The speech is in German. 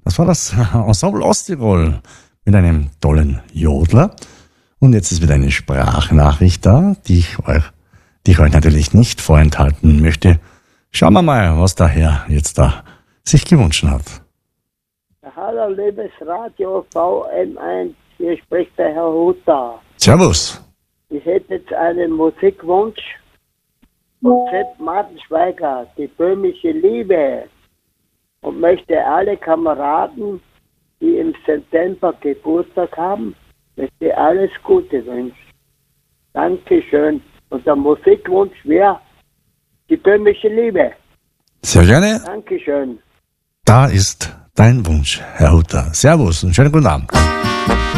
Das war das Ensemble Osttirol mit einem tollen Jodler. Und jetzt ist wieder eine Sprachnachricht da, die ich euch natürlich nicht vorenthalten möchte. Schauen wir mal, was der Herr jetzt da sich gewünscht hat. Hallo, liebes Radio VM1, hier spricht der Herr Hutter. Servus. Ich hätte jetzt einen Musikwunsch von Sepp Martenschweiger, die böhmische Liebe, und möchte alle Kameraden, die im September Geburtstag haben, möchte alles Gute wünschen. Dankeschön. Und der Musikwunsch wäre die böhmische Liebe. Sehr gerne. Dankeschön. Da ist dein Wunsch, Herr Hutter. Servus und schönen guten Abend.